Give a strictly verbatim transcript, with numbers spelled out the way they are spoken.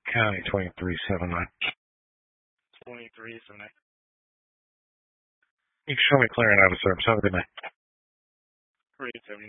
County twenty-three seven nine. twenty-three seven nine. You can show me clearing out of service. Have a good night. three seventy.